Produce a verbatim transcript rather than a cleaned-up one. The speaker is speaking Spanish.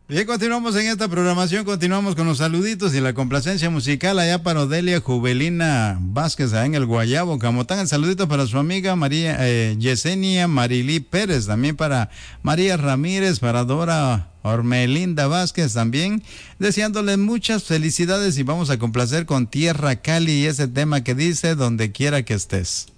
Bien, continuamos en esta programación, continuamos con los saluditos y la complacencia musical allá para Odelia Juvelina Vázquez, allá en el Guayabo, Camotán. El saludito para su amiga María eh, Yesenia Marilí Pérez, también para María Ramírez, para Dora Ormelinda Vázquez también, deseándoles muchas felicidades y vamos a complacer con Tierra Cali y ese tema que dice Donde quiera que estés.